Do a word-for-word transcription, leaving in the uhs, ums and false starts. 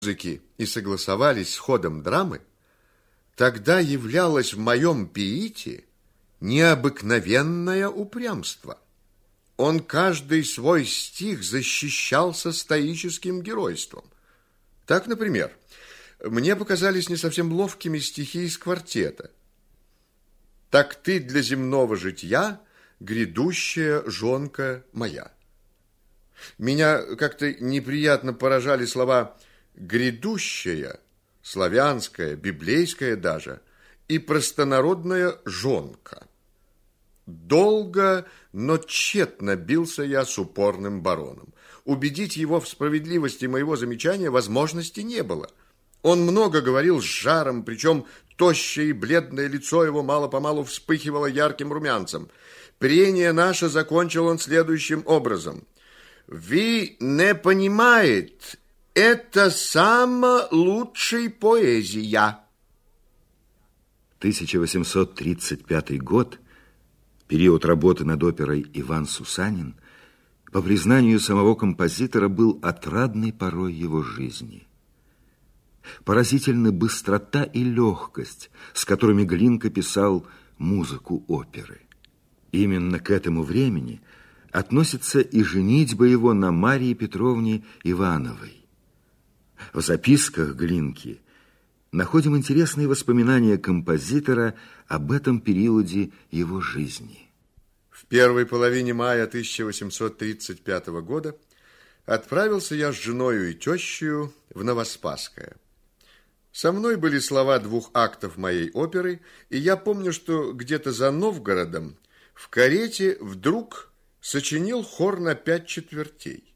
музыки и согласовались с ходом драмы, тогда являлось в моем пиите необыкновенное упрямство. Он каждый свой стих защищал со стоическим геройством. Так, например, мне показались не совсем ловкими стихи из квартета. «Так ты для земного житья, грядущая жонка моя». Меня как-то неприятно поражали слова «грядущая», славянская, библейская даже, и простонародная «жонка». Долго, но тщетно бился я с упорным бароном. Убедить его в справедливости моего замечания возможности не было. Он много говорил с жаром, причем тощее и бледное лицо его мало-помалу вспыхивало ярким румянцем. Прение наше закончил он следующим образом. «Вы не понимаете, это самая лучшая поэзия». тысяча восемьсот тридцать пятый год, период работы над оперой «Иван Сусанин», по признанию самого композитора, был отрадной порой его жизни. Поразительна быстрота и легкость, с которыми Глинка писал музыку оперы. Именно к этому времени относится и женитьба его на Марии Петровне Ивановой. В записках Глинки находим интересные воспоминания композитора об этом периоде его жизни. В первой половине мая тысяча восемьсот тридцать пятого года отправился я с женою и тещею в Новоспасское. Со мной были слова двух актов моей оперы, и я помню, что где-то за Новгородом в карете вдруг сочинил хор на пять четвертей.